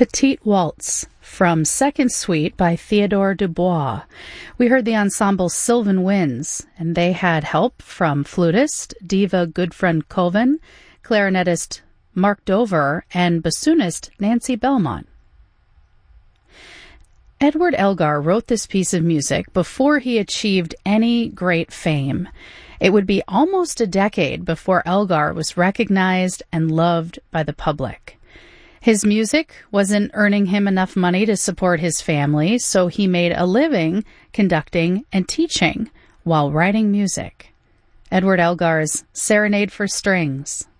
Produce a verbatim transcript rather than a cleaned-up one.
Petite Waltz from Second Suite by Theodore Dubois. We heard the ensemble Sylvan Winds, and they had help from flutist Diva Goodfriend Coven, clarinetist Mark Dover, and bassoonist Nancy Belmont. Edward Elgar wrote this piece of music before he achieved any great fame. It would be almost a decade before Elgar was recognized and loved by the public. His music wasn't earning him enough money to support his family, so he made a living conducting and teaching while writing music. Edward Elgar's Serenade for Strings.